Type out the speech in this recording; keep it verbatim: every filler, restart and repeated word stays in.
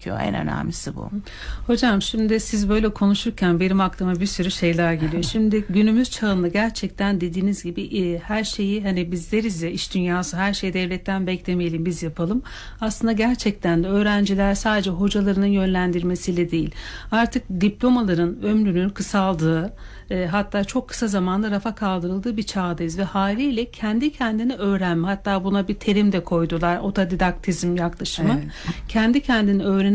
gerekiyor. En önemlisi bu. Hocam şimdi siz böyle konuşurken benim aklıma bir sürü şeyler geliyor. Şimdi günümüz çağında gerçekten dediğiniz gibi e, her şeyi hani biz deriz ya, iş dünyası, her şeyi devletten beklemeyelim, biz yapalım. Aslında gerçekten de öğrenciler sadece hocalarının yönlendirmesiyle değil, artık diplomaların ömrünün kısaldığı, e, hatta çok kısa zamanda rafa kaldırıldığı bir çağdayız ve haliyle kendi kendine öğrenme, hatta buna bir terim de koydular, otodidaktizm yaklaşımı. Evet. Kendi kendine öğrene